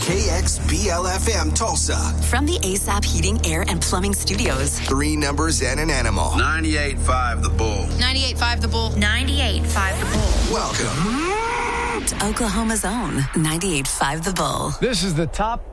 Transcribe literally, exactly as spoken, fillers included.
K X B L F M Tulsa. From the A S A P Heating, Air, and Plumbing Studios. Three numbers and an animal. ninety-eight point five The Bull. ninety-eight point five The Bull. ninety-eight point five The Bull. Welcome to Oklahoma's own ninety-eight point five The Bull. This is the top